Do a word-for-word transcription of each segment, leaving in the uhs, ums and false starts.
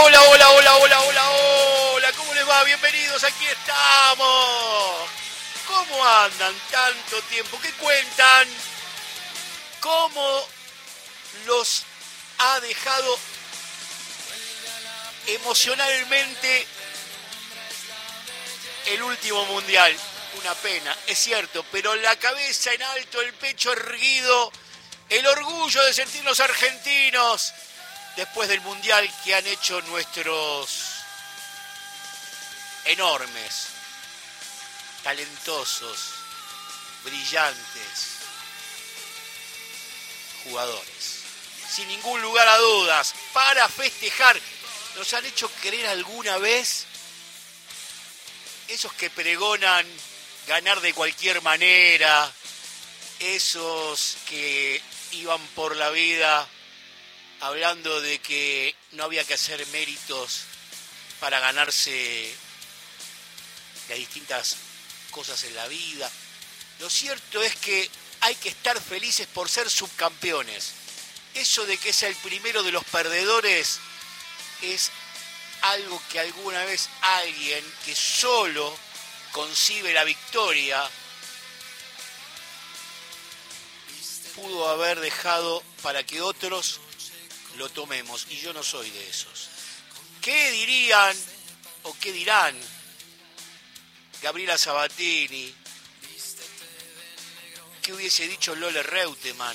hola, hola, hola, hola, hola, hola. ¿Cómo les va? Bienvenidos, aquí estamos. ¿Cómo andan tanto tiempo? ¿Qué cuentan? ¿Cómo los ha dejado emocionalmente el último mundial? Una pena, es cierto, pero la cabeza en alto, el pecho erguido, el orgullo de sentirnos argentinos después del mundial que han hecho nuestros enormes, talentosos, brillantes jugadores. Sin ningún lugar a dudas, para festejar, nos han hecho creer alguna vez esos que pregonan ganar de cualquier manera, esos que iban por la vida hablando de que no había que hacer méritos para ganarse las distintas cosas en la vida. Lo cierto es que hay que estar felices por ser subcampeones. Eso de que sea el primero de los perdedores es algo que alguna vez alguien que solo concibe la victoria pudo haber dejado para que otros lo tomemos, y yo no soy de esos. ¿Qué dirían o qué dirán Gabriela Sabatini? ¿Qué hubiese dicho Lole Reutemann?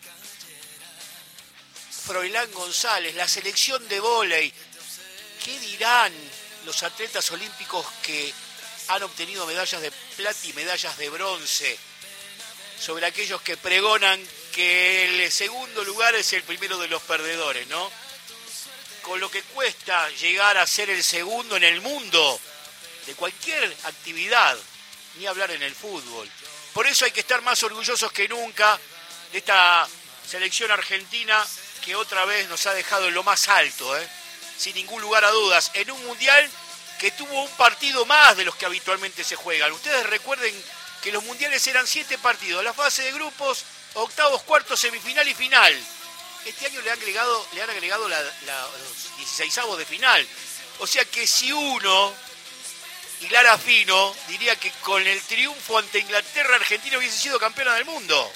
Froilán González, la selección de vóley. ¿Qué dirán los atletas olímpicos que han obtenido medallas de plata y medallas de bronce sobre aquellos que pregonan que el segundo lugar es el primero de los perdedores, ¿no? Con lo que cuesta llegar a ser el segundo en el mundo de cualquier actividad, ni hablar en el fútbol. Por eso hay que estar más orgullosos que nunca de esta selección argentina que otra vez nos ha dejado en lo más alto, ¿eh? Sin ningún lugar a dudas, en un mundial que tuvo un partido más de los que habitualmente se juegan. Ustedes recuerden que los mundiales eran siete partidos, la fase de grupos, octavos, cuartos, semifinal y final. Este año le han agregado, le han agregado la, la, los dieciseisavos de final. O sea que si uno hilara fino, diría que con el triunfo ante Inglaterra, Argentina hubiese sido campeona del mundo.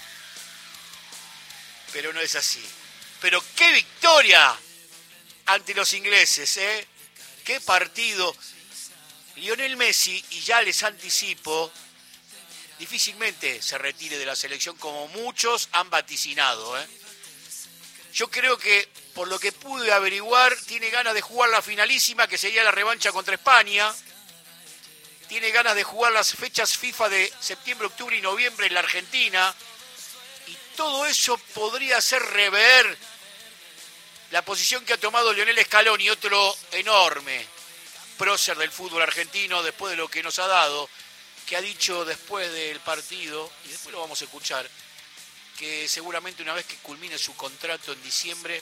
Pero no es así. Pero qué victoria ante los ingleses, ¿eh? Qué partido. Lionel Messi, y ya les anticipo, difícilmente se retire de la selección como muchos han vaticinado, ¿eh? Yo creo que, por lo que pude averiguar, tiene ganas de jugar la finalísima, que sería la revancha contra España. Tiene ganas de jugar las fechas FIFA de septiembre, octubre y noviembre en la Argentina. Y todo eso podría hacer rever la posición que ha tomado Lionel Scaloni, otro enorme prócer del fútbol argentino, después de lo que nos ha dado, que ha dicho después del partido, y después lo vamos a escuchar, que seguramente una vez que culmine su contrato en diciembre,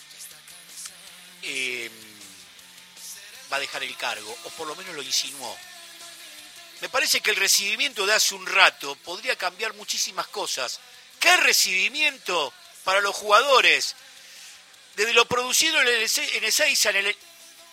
eh, va a dejar el cargo, o por lo menos lo insinuó. Me parece que el recibimiento de hace un rato podría cambiar muchísimas cosas. ¿Qué recibimiento para los jugadores? Desde lo producido en Ezeiza, en el,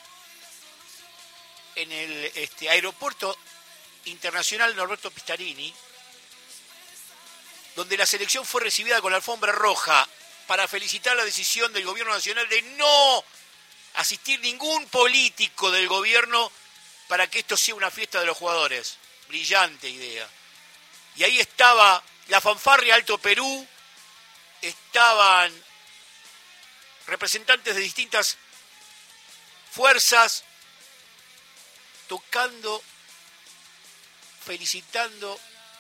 en el este, aeropuerto internacional Norberto Pistarini, donde la selección fue recibida con la alfombra roja para felicitar la decisión del gobierno nacional de no asistir ningún político del gobierno para que esto sea una fiesta de los jugadores. Brillante idea. Y ahí estaba la fanfarria Alto Perú, estaban representantes de distintas fuerzas tocando, felicitando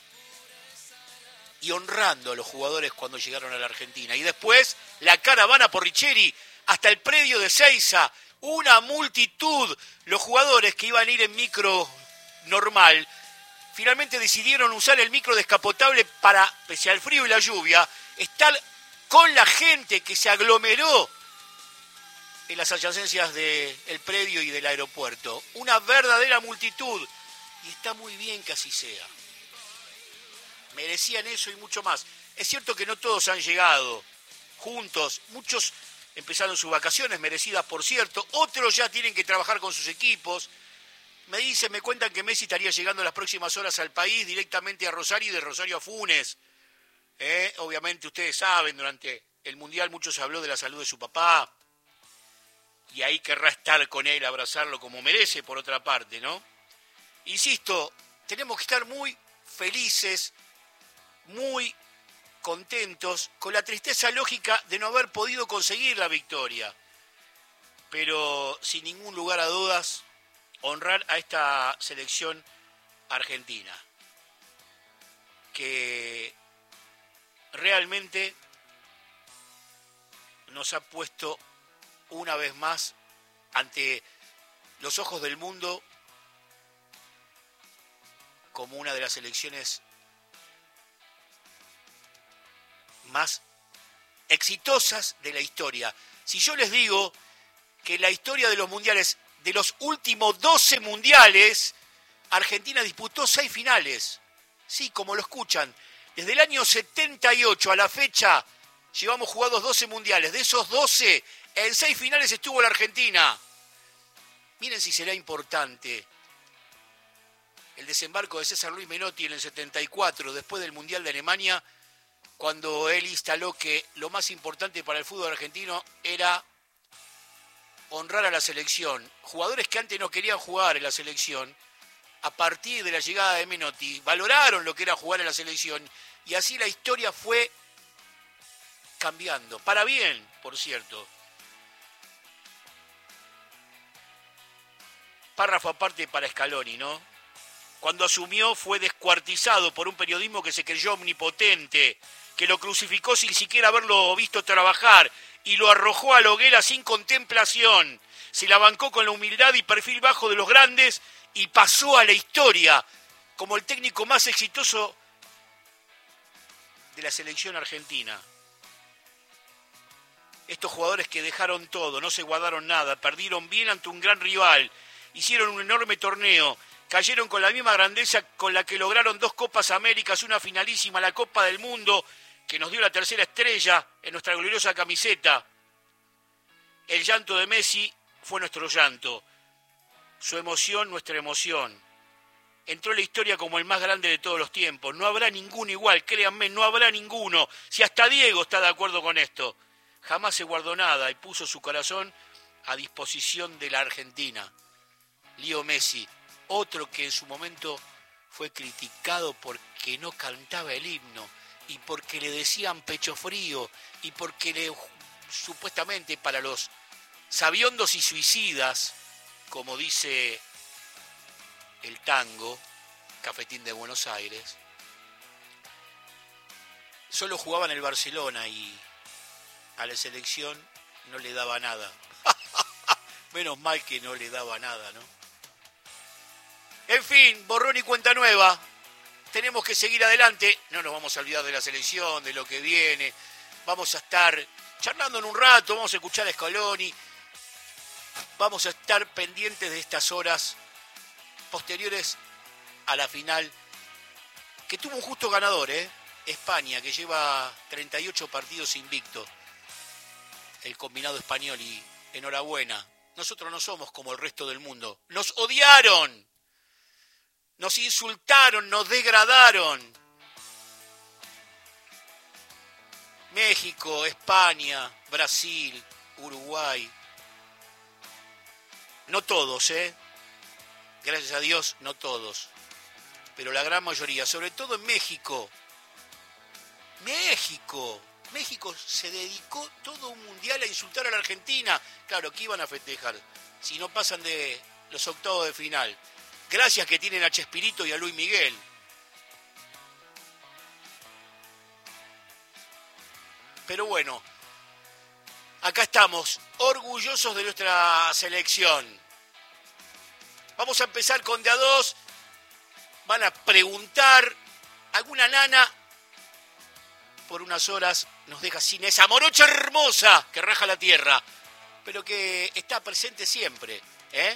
y honrando a los jugadores cuando llegaron a la Argentina. Y después la caravana Porricheri hasta el predio de Ezeiza, una multitud. Los jugadores que iban a ir en micro normal finalmente decidieron usar el micro descapotable para, pese al frío y la lluvia, estar con la gente que se aglomeró en las adyacencias del predio y del aeropuerto. Una verdadera multitud. Y está muy bien que así sea. Merecían eso y mucho más. Es cierto que no todos han llegado juntos. Muchos empezaron sus vacaciones, merecidas por cierto, otros ya tienen que trabajar con sus equipos. Me dicen, me cuentan que Messi estaría llegando en las próximas horas al país, directamente a Rosario y de Rosario a Funes. ¿Eh? Obviamente ustedes saben, durante el Mundial mucho se habló de la salud de su papá, y ahí querrá estar con él, abrazarlo como merece por otra parte, ¿no? Insisto, tenemos que estar muy felices, muy contentos, con la tristeza lógica de no haber podido conseguir la victoria. Pero sin ningún lugar a dudas, honrar a esta selección argentina, que realmente nos ha puesto una vez más ante los ojos del mundo como una de las selecciones más exitosas de la historia. Si yo les digo que la historia de los mundiales, de los últimos doce mundiales, Argentina disputó seis finales. Sí, como lo escuchan. Desde el año setenta y ocho a la fecha, llevamos jugados doce mundiales. De esos doce, en seis finales estuvo la Argentina. Miren si será importante el desembarco de César Luis Menotti en el setenta y cuatro, después del Mundial de Alemania, cuando él instaló que lo más importante para el fútbol argentino era honrar a la selección. Jugadores que antes no querían jugar en la selección, a partir de la llegada de Menotti, valoraron lo que era jugar en la selección, y así la historia fue cambiando. Para bien, por cierto. Párrafo aparte para Scaloni, ¿no? Cuando asumió fue descuartizado por un periodismo que se creyó omnipotente, que lo crucificó sin siquiera haberlo visto trabajar y lo arrojó a la hoguera sin contemplación. Se la bancó con la humildad y perfil bajo de los grandes y pasó a la historia como el técnico más exitoso de la selección argentina. Estos jugadores que dejaron todo, no se guardaron nada, perdieron bien ante un gran rival, hicieron un enorme torneo, cayeron con la misma grandeza con la que lograron dos Copas Américas, una finalísima, la Copa del Mundo, que nos dio la tercera estrella en nuestra gloriosa camiseta. El llanto de Messi fue nuestro llanto, su emoción nuestra emoción. Entró en la historia como el más grande de todos los tiempos. No habrá ninguno igual, créanme, no habrá ninguno. Si hasta Diego está de acuerdo con esto. Jamás se guardó nada y puso su corazón a disposición de la Argentina. Leo Messi, otro que en su momento fue criticado porque no cantaba el himno y porque le decían pecho frío y porque le, supuestamente para los sabiondos y suicidas, como dice el tango, Cafetín de Buenos Aires, solo jugaba en el Barcelona y a la selección no le daba nada. Menos mal que no le daba nada, ¿no? En fin, borrón y cuenta nueva. Tenemos que seguir adelante. No nos vamos a olvidar de la selección, de lo que viene. Vamos a estar charlando en un rato, vamos a escuchar a Scaloni. Vamos a estar pendientes de estas horas posteriores a la final, que tuvo un justo ganador, ¿eh? España, que lleva treinta y ocho partidos invicto. El combinado español, y enhorabuena. Nosotros no somos como el resto del mundo. Nos odiaron, nos insultaron, nos degradaron. México, España, Brasil, Uruguay. No todos, ¿eh? Gracias a Dios, no todos. Pero la gran mayoría, sobre todo en México. México. México se dedicó todo un mundial a insultar a la Argentina. Claro, ¿qué iban a festejar si no pasan de los octavos de final? Gracias que tienen a Chespirito y a Luis Miguel. Pero bueno, acá estamos, orgullosos de nuestra selección. Vamos a empezar con de a dos. Van a preguntar. Alguna nana por unas horas nos deja sin esa morocha hermosa que raja la tierra, pero que está presente siempre, ¿eh?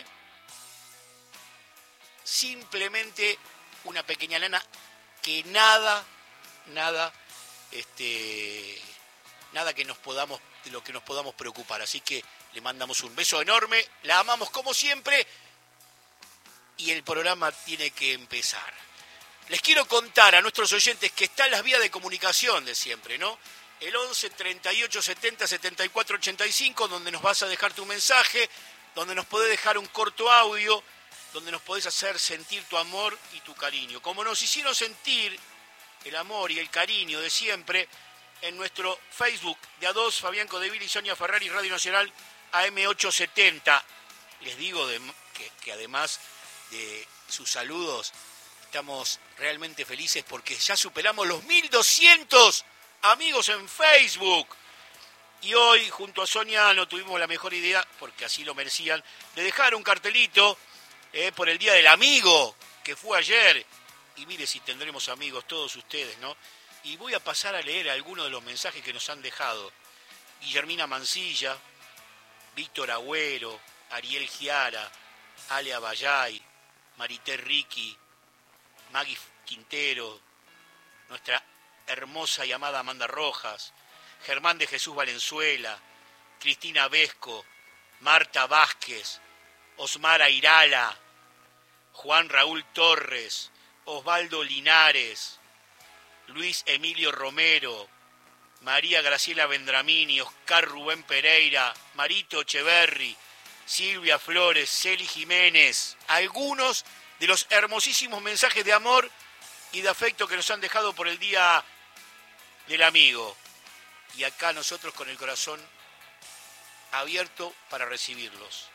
Simplemente una pequeña nana que nada, nada, este, nada que nos podamos de lo que nos podamos preocupar. Así que le mandamos un beso enorme, la amamos como siempre y el programa tiene que empezar. Les quiero contar a nuestros oyentes que están las vías de comunicación de siempre, ¿no? El once, treinta y ocho, setenta, setenta y cuatro, ochenta y cinco, donde nos vas a dejar tu mensaje, donde nos podés dejar un corto audio, donde nos podés hacer sentir tu amor y tu cariño. Como nos hicieron sentir el amor y el cariño de siempre en nuestro Facebook de A dos, Fabián Codeville y Sonia Ferrari, Radio Nacional A M ochocientos setenta. Les digo de, que, que además de sus saludos, estamos realmente felices porque ya superamos los mil doscientos amigos en Facebook. Y hoy, junto a Sonia, no tuvimos la mejor idea, porque así lo merecían, de dejar un cartelito eh, por el Día del Amigo, que fue ayer. Y mire si tendremos amigos todos ustedes, ¿no? Y voy a pasar a leer algunos de los mensajes que nos han dejado. Guillermina Mancilla, Víctor Agüero, Ariel Giara, Ale Abayay, Marité Ricky, Maggie Quintero, nuestra hermosa y amada Amanda Rojas, Germán de Jesús Valenzuela, Cristina Vesco, Marta Vázquez, Osmara Irala, Juan Raúl Torres, Osvaldo Linares, Luis Emilio Romero, María Graciela Vendramini, Oscar Rubén Pereira, Marito Echeverri, Silvia Flores, Celi Jiménez, algunos de los hermosísimos mensajes de amor y de afecto que nos han dejado por el Día del Amigo. Y acá nosotros con el corazón abierto para recibirlos.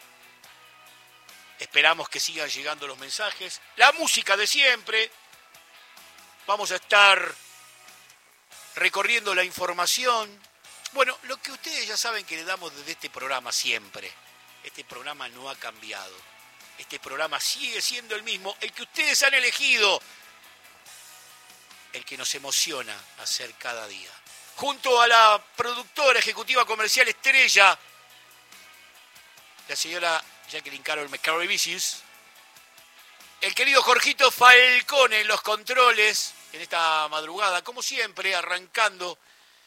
Esperamos que sigan llegando los mensajes. La música de siempre. Vamos a estar recorriendo la información. Bueno, lo que ustedes ya saben que le damos desde este programa siempre. Este programa no ha cambiado. Este programa sigue siendo el mismo, el que ustedes han elegido. El que nos emociona hacer cada día. Junto a la productora ejecutiva comercial estrella, la señora Jacqueline Carol McCarry-Vicis, el querido Jorgito Falcone en los controles, en esta madrugada, como siempre, arrancando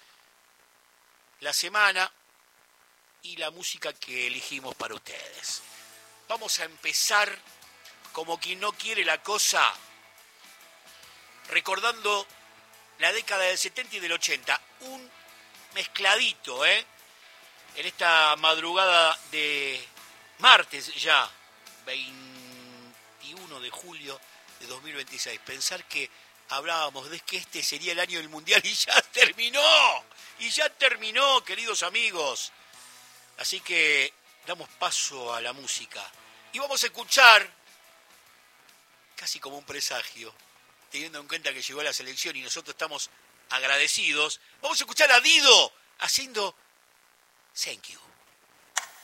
la semana y la música que elegimos para ustedes. Vamos a empezar, como quien no quiere la cosa, recordando la década del setenta y del ochenta, un mezcladito, ¿eh? En esta madrugada de martes ya, veintiuno de julio de dos mil veintiséis. Pensar que hablábamos de que este sería el año del Mundial y ya terminó, y ya terminó, queridos amigos. Así que damos paso a la música y vamos a escuchar, casi como un presagio, teniendo en cuenta que llegó la selección y nosotros estamos agradecidos, vamos a escuchar a Dido haciendo Thank You.